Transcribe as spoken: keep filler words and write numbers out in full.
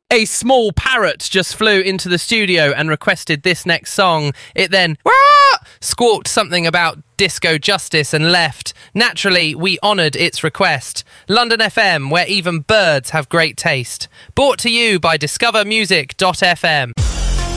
A small parrot just flew into the studio and requested this next song. It then squawked something about disco justice and left. Naturally, we honoured its request. London F M, where even birds have great taste. Brought to you by discover music dot f m.